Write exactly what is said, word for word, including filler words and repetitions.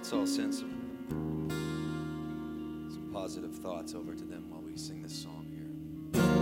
Let's all send some, some positive thoughts over to them while we sing this song.